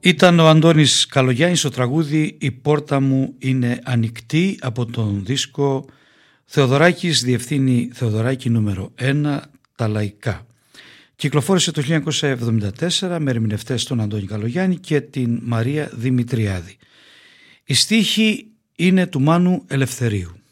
Ήταν ο Αντώνης Καλογιάννης στο τραγούδι «Η πόρτα μου είναι ανοιχτή» από τον δίσκο Θεοδωράκης Διευθύνη Θεοδωράκη νούμερο 1, τα λαϊκά. Κυκλοφόρησε το 1974 με ερμηνευτές τον Αντώνη Καλογιάννη και την Μαρία Δημητριάδη. Η στίχη είναι του Μάνου Ελευθερίου.